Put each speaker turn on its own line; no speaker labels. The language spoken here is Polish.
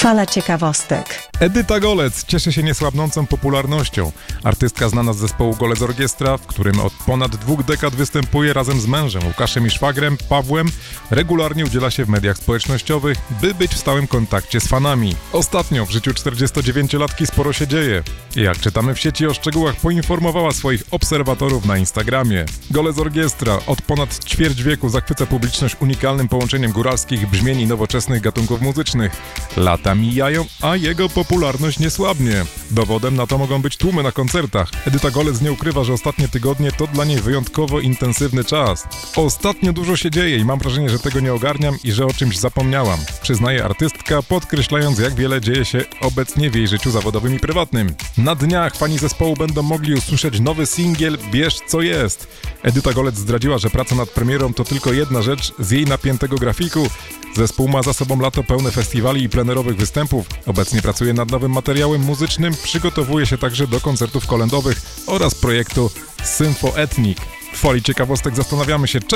Fala ciekawostek.
Edyta Golec cieszy się niesłabnącą popularnością. Artystka znana z zespołu Golec Orkiestra, w którym od ponad 2 dekad występuje razem z mężem Łukaszem i szwagrem Pawłem, regularnie udziela się w mediach społecznościowych, by być w stałym kontakcie z fanami. Ostatnio w życiu 49-latki sporo się dzieje. Jak czytamy w sieci, o szczegółach poinformowała swoich obserwatorów na Instagramie. Golec Orkiestra od ponad ćwierć wieku zachwyca publiczność unikalnym połączeniem góralskich brzmień i nowoczesnych gatunków muzycznych. Lata mijają, a jego popularność nie słabnie. Dowodem na to mogą być tłumy na koncertach. Edyta Golec nie ukrywa, że ostatnie tygodnie to dla niej wyjątkowo intensywny czas. Ostatnio dużo się dzieje i mam wrażenie, że tego nie ogarniam i że o czymś zapomniałam, przyznaje artystka, podkreślając, jak wiele dzieje się obecnie w jej życiu zawodowym i prywatnym. Na dniach fani zespołu będą mogli usłyszeć nowy singiel Bierz co jest. Edyta Golec zdradziła, że praca nad premierą to tylko jedna rzecz z jej napiętego grafiku. Zespół ma za sobą lato pełne festiwali i plenerowych występów. Obecnie pracuje nad nowym materiałem muzycznym, przygotowuje się także do koncertów kolędowych oraz projektu Symfoetnik. W Fali ciekawostek zastanawiamy się,